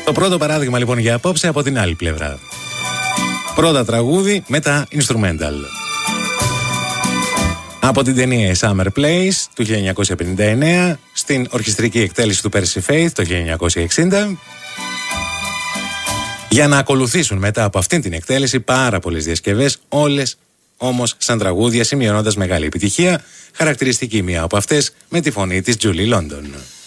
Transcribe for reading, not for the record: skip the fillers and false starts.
Το πρώτο παράδειγμα λοιπόν για απόψε από την άλλη πλευρά. Πρώτα τραγούδι, μετά instrumental. Από την ταινία Summer Place του 1959 στην ορχιστρική εκτέλεση του Percy Faith το 1960. Για να ακολουθήσουν μετά από αυτήν την εκτέλεση πάρα πολλές διασκευές, όλες όμως σαν τραγούδια, σημειώνοντας μεγάλη επιτυχία, χαρακτηριστική μία από αυτές με τη φωνή της Julie London.